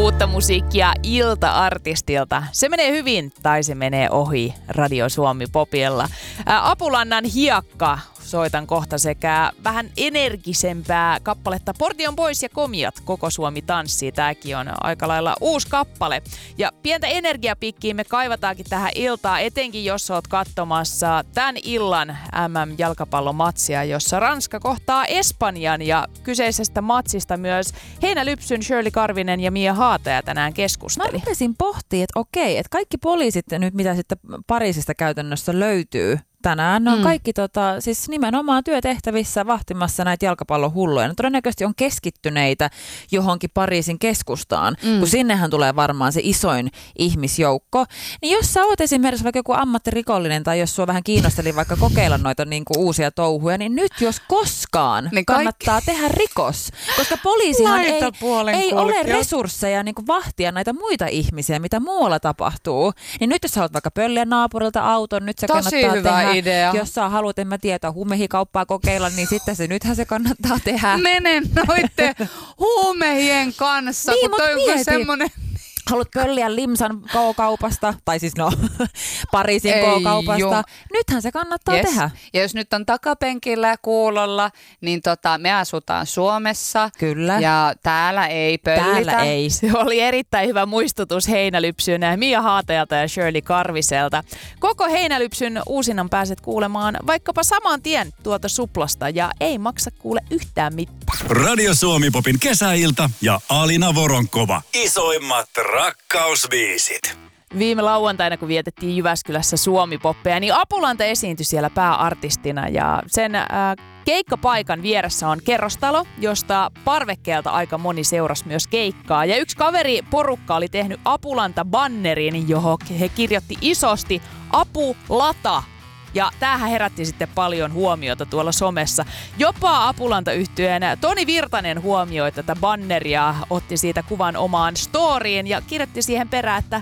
Uutta musiikkia ilta-artistilta. Se menee hyvin tai se menee ohi Radio Suomi Popilla. Apulannan Hiekka soitan kohta sekä vähän energisempää kappaletta Portion pois ja komiat. Koko Suomi tanssii. Tääkin on aika lailla uusi kappale. Ja pientä energiapikkiä me kaivataankin tähän iltaan, etenkin jos oot katsomassa tämän illan MM-jalkapallomatsia, jossa Ranska kohtaa Espanjan. Ja kyseisestä matsista myös Heinälypsyn Shirley Karvinen ja Mia Haataja tänään keskusteli. Mä rupesin pohtimaan, että okei, että kaikki poliisit nyt, mitä sitten Pariisista käytännössä löytyy tänään, ne on kaikki siis nimenomaan työtehtävissä vahtimassa näitä jalkapallohulluja. Ne todennäköisesti on keskittyneitä johonkin Pariisin keskustaan, kun sinnehän tulee varmaan se isoin ihmisjoukko. Niin jos sä oot esimerkiksi vaikka joku ammattirikollinen tai jos sua vähän kiinnosteli vaikka kokeilla noita niinku uusia touhuja, niin nyt jos koskaan niin kannattaa tehdä rikos. Koska poliisihan ei ole resursseja niinku vahtia näitä muita ihmisiä, mitä muualla tapahtuu. Niin nyt jos sä haluat vaikka pölliä naapurilta auton, nyt se kannattaa tehdä. Idea. Jos sä haluat, en mä tiedä, huumehikauppaa kokeilla, niin sitten nythän se kannattaa tehdä. Mene noitte huumehien kanssa, niin, kun toi on semmoinen... Haluat pölliä Limsan K-kaupasta, tai siis Pariisin K-kaupasta. Nythän se kannattaa tehdä. Ja jos nyt on takapenkillä ja kuulolla, niin me asutaan Suomessa. Kyllä. Ja täällä ei pöllitä. Täällä ei. Se oli erittäin hyvä muistutus Heinälypsyn Mia Haatajalta ja Shirley Karviselta. Koko Heinälypsyn uusinnan pääset kuulemaan vaikkapa saman tien tuolta Suplasta ja ei maksa kuule yhtään mitään. Radio Suomi Popin kesäilta ja Alina Voronkova. Isoimmat rakkausbiisit. Viime lauantaina, kun vietettiin Jyväskylässä Suomi-poppeja, niin Apulanta esiintyi siellä pääartistina ja sen keikkapaikan vieressä on kerrostalo, josta parvekkeelta aika moni seurasi myös keikkaa. Ja yksi kaveriporukka oli tehnyt Apulanta-bannerin, johon he kirjoitti isosti Apulata. Ja tämähän herätti sitten paljon huomiota tuolla somessa. Jopa Apulanta-yhtyeen Toni Virtanen huomioi tätä banneria, otti siitä kuvan omaan storyin ja kirjoitti siihen perään, että